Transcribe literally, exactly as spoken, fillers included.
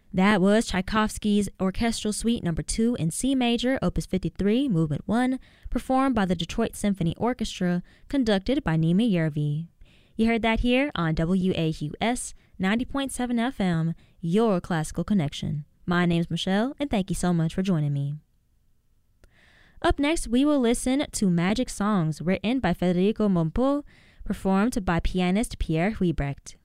That was Tchaikovsky's Orchestral Suite Number two in C Major, Opus fifty-three, Movement one, performed by the Detroit Symphony Orchestra, conducted by Nima Yervi. You heard that here on W A U S ninety point seven F M, your classical connection. My name's Michelle, and thank you so much for joining me. Up next, we will listen to Magic Songs, written by Federico Mompou, performed by pianist Pierre Huybrecht.